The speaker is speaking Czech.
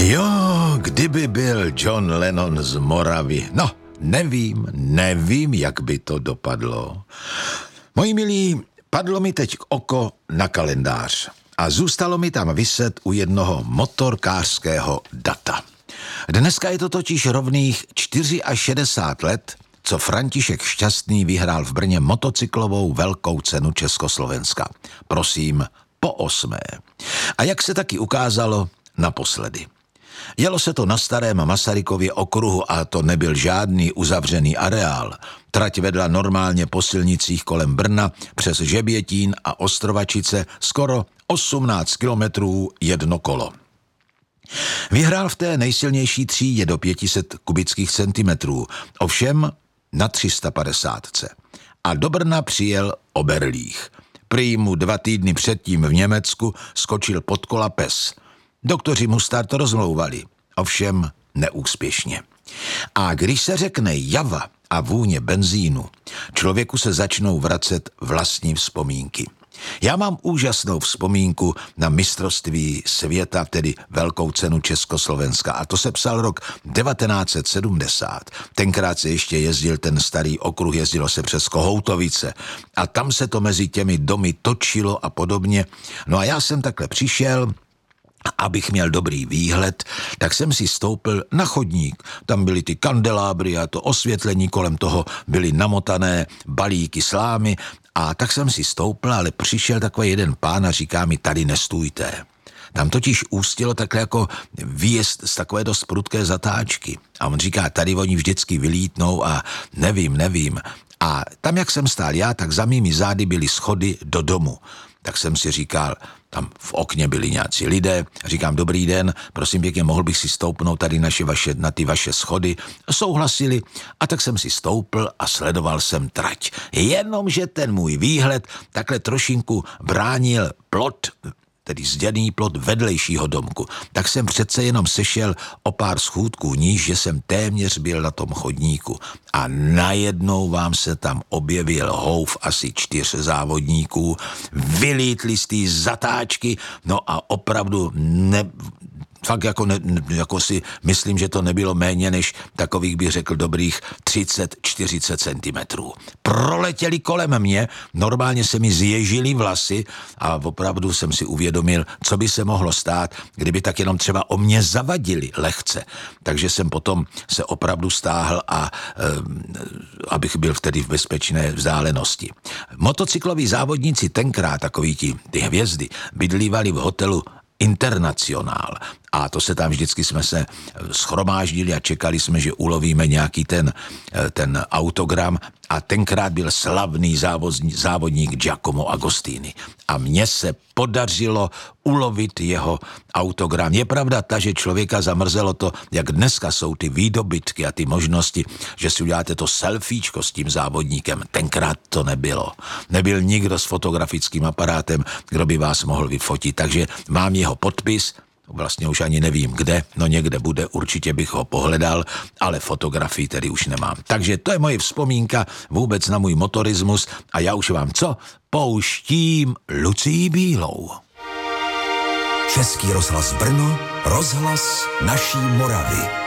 Jo, kdyby byl John Lennon z Moravy. No, nevím, jak by to dopadlo. Moji milí, padlo mi teď oko na kalendář a zůstalo mi tam viset u jednoho motorkářského data. Dneska je to totiž rovných 64 let, co František Šťastný vyhrál v Brně motocyklovou velkou cenu Československa. Prosím, po 8. A jak se taky ukázalo, naposledy. Jelo se to na starém Masarykově okruhu a to nebyl žádný uzavřený areál. Trať vedla normálně po silnicích kolem Brna přes Žebětín a Ostrovačice skoro 18 kilometrů jedno kolo. Vyhrál v té nejsilnější třídě do 500 kubických centimetrů, ovšem na 350. A do Brna přijel Oberlích. Prý mu 2 týdny předtím v Německu skočil pod kola pes. Doktoři mu start rozmlouvali, ovšem neúspěšně. A když se řekne java a vůně benzínu, člověku se začnou vracet vlastní vzpomínky. Já mám úžasnou vzpomínku na mistrovství světa, tedy velkou cenu Československa, a to se psal rok 1970. Tenkrát se ještě jezdil ten starý okruh, jezdilo se přes Kohoutovice a tam se to mezi těmi domy točilo a podobně. No a já jsem takhle přišel, abych měl dobrý výhled, tak jsem si stoupil na chodník. Tam byly ty kandelábry a to osvětlení kolem toho byly namotané balíky slámy a tak jsem si stoupil, ale přišel takový jeden pán a říká mi, tady nestůjte. Tam totiž ústilo takhle jako výjezd z takové dost prudké zatáčky. A on říká, tady oni vždycky vylítnou a nevím. A tam, jak jsem stál já, tak za mými zády byly schody do domu. Tak jsem si říkal, tam v okně byli nějací lidé, říkám, dobrý den, prosím pěkně, mohl bych si stoupnout tady na ty vaše schody. Souhlasili a tak jsem si stoupl a sledoval jsem trať. Jenomže ten můj výhled takhle trošinku bránil plot, tedy zděný plot vedlejšího domku. Tak jsem přece jenom sešel o pár schůdků níž, že jsem téměř byl na tom chodníku. A najednou vám se tam objevil houf asi 4 závodníků, vylítli z té zatáčky, no a opravdu fakt jako si myslím, že to nebylo méně než takových, bych řekl, dobrých 30-40 centimetrů. Proletěli kolem mě, normálně se mi zježily vlasy a opravdu jsem si uvědomil, co by se mohlo stát, kdyby tak jenom třeba o mě zavadili lehce. Takže jsem potom se opravdu stáhl a abych byl vtedy v bezpečné vzdálenosti. Motocykloví závodníci tenkrát, takový ty hvězdy, bydlívali v hotelu Internacionál. A to se tam vždycky jsme se schromáždili a čekali jsme, že ulovíme nějaký ten autogram a tenkrát byl slavný závodník Giacomo Agostini. A mně se podařilo ulovit jeho autogram. Je pravda ta, že člověka zamrzelo to, jak dneska jsou ty výdobytky a ty možnosti, že si uděláte to selfiečko s tím závodníkem. Tenkrát to nebylo. Nebyl nikdo s fotografickým aparátem, kdo by vás mohl vyfotit. Takže mám jeho podpis, vlastně už ani nevím kde, no někde bude, určitě bych ho pohledal, ale fotografii tedy už nemám. Takže to je moje vzpomínka vůbec na můj motorismus a já už vám pouštím Lucii Bílou. Český rozhlas Brno, rozhlas naší Moravy.